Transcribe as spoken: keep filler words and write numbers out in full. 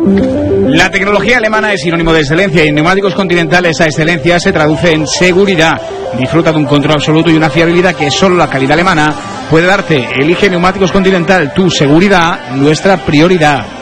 La tecnología alemana es sinónimo de excelencia y en Neumáticos Continental esa excelencia se traduce en seguridad. Disfruta de un control absoluto y una fiabilidad que solo la calidad alemana puede darte. Elige Neumáticos Continental, tu seguridad, nuestra prioridad.